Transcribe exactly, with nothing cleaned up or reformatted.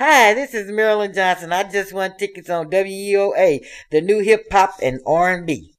Hi, this is Marilyn Johnson. I just won tickets on W E O A, the new hip hop and R and B.